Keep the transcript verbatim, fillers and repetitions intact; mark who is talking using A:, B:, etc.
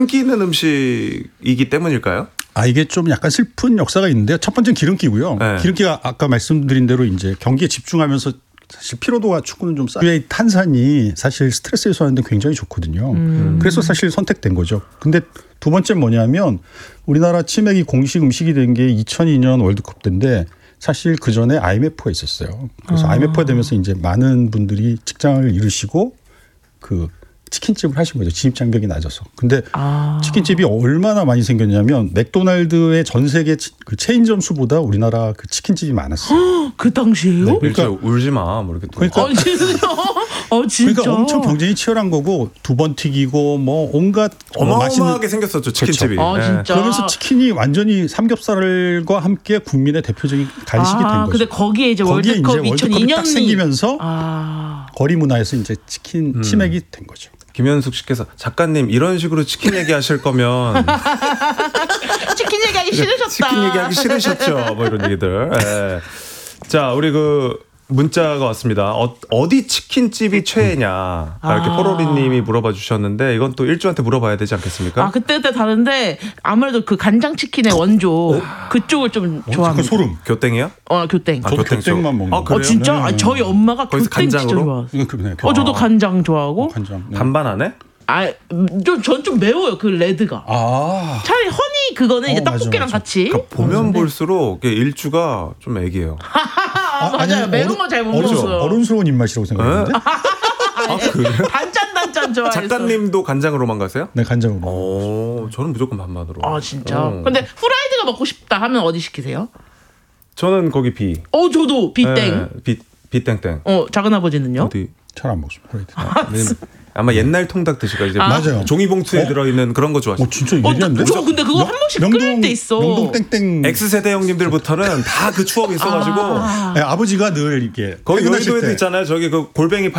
A: 기는 음식이기 때문일까요?
B: 아, 이게 좀 약간 슬픈 역사가 있는데요. 첫 번째는 기름기고요.
A: 네.
B: 기름기가 아까 말씀드린 대로 이제 경기에 집중하면서 사실 피로도가 축구는 좀 쌓여. 탄산이 사실 스트레스 해소하는 데 굉장히 좋거든요. 음. 그래서 사실 선택된 거죠. 근데 두 번째 뭐냐면 우리나라 치맥이 공식 음식이 된 게 이천이 년 월드컵 때인데 사실 그 전에 아이엠에프가 있었어요. 그래서 아. 아이엠에프가 되면서 이제 많은 분들이 직장을 잃으시고 그 치킨집을 하신 거죠. 진입 장벽이 낮아서. 근데 아. 치킨집이 얼마나 많이 생겼냐면 맥도날드의 전 세계 그 체인점 수보다 우리나라 그 치킨집이 많았어요.
C: 그 당시에요?
A: 네, 그러니까 울지 마. 뭐 이렇게 또.
B: 그러니까,
C: 어, 진짜? 어, 진짜?
B: 그러니까 엄청 경쟁이 치열한 거고 두 번 튀기고 뭐 온갖
A: 어마어마하게
B: 맛있는
A: 생겼었죠. 치킨집이.
C: 아,
A: 네.
C: 진짜.
B: 그러면서 치킨이 완전히 삼겹살과 함께 국민의 대표적인 간식이
C: 아,
B: 된 거죠.
C: 근데 거기에 이제
B: 거기에
C: 월드컵
B: 이제 월드컵이
C: 이천이 년이
B: 딱 생기면서
C: 아.
B: 거리 문화에서 이제 치킨
A: 음.
B: 치맥이 된 거죠.
A: 김현숙 씨께서 작가님 이런 식으로 치킨 얘기하실 거면
C: 치킨 얘기하기 싫으셨다.
A: 치킨 얘기하기 싫으셨죠. 뭐 이런 얘기들. 네. 자, 우리 그 문자가 왔습니다. 어, 어디 치킨집이 최애냐 이렇게
C: 아.
A: 포로리님이 물어봐 주셨는데 이건 또 일주한테 물어봐야 되지 않겠습니까?
C: 아, 그때 그때 다른데 아무래도 그 간장 치킨의 원조 어? 그쪽을 좀
B: 어,
C: 좋아합니다.
B: 소름.
A: 교땡이요?
C: 어, 교땡.
A: 아,
B: 저도
A: 교땡 쪽.
B: 교땡만 먹는
A: 아, 그래요?
C: 어, 진짜?
B: 네.
C: 아, 저희 엄마가
A: 거기서
C: 교땡 진짜
A: 간장으로?
C: 좋아하세요.
B: 그, 네,
C: 어, 저도 간장 좋아하고.
B: 간장. 네.
A: 반반 안 해?
C: 아, 좀, 전 좀 매워요, 그 레드가.
B: 아.
C: 차라리 허니 그거는 이제
B: 어, 맞아,
C: 떡볶이랑
B: 맞아.
C: 같이.
A: 그러니까 보면 볼수록 이게 일주가 좀 애기예요.
C: 아, 맞아요. 매운 거 잘 못 먹어요.
B: 어른스러운 입맛이라고 생각했는데.
A: 아, 그래요?
C: 단짠 단짠 좋아해서.
A: 작가님도 간장으로만 가세요?
B: 네, 간장으로.
A: 오, 저는 무조건 반반으로.
C: 아, 진짜.
A: 어.
C: 근데 후라이드가 먹고 싶다 하면 어디 시키세요?
A: 저는 거기 비.
C: 어, 저도 비땡.
A: 네, 비 비땡땡.
C: 어, 작은 아버지는요?
A: 어디?
B: 잘 안 먹습니다. 후라이드.
A: 아, 네. 아마 옛날 통닭 드시고 이제
C: 아.
B: 맞아요.
A: 종이봉투에
B: 어?
A: 들어있는 그런 거 좋아하시죠?
B: 어, 진짜
C: 어,
B: 예리한데?
C: 저 근데 그거 한 번씩 끓일 때 있어.
B: 명동 땡땡.
A: X세대 형님들부터는 다 그 추억이 있어가지고
C: 아.
B: 네, 아버지가 늘 이렇게
A: 거기
B: 퇴근하실
A: 여의도에도
B: 때
A: 있잖아요. 저기 그 골뱅이